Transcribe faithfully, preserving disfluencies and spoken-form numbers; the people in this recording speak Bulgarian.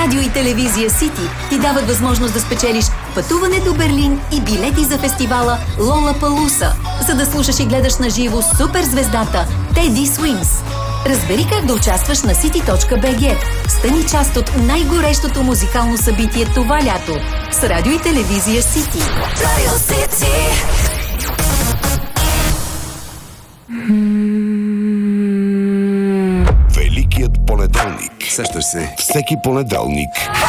Радио и телевизия Сити ти дават възможност да спечелиш пътуване до Берлин и билети за фестивала Лолапалуса, за да слушаш и гледаш на живо суперзвездата Теди Свинс. Разбери как да участваш на сити точка би джи. Стани част от най-горещото музикално събитие това лято с Радио и телевизия Сити. Радио Сити. Великият понеделник. Сещаш се, всеки понеделник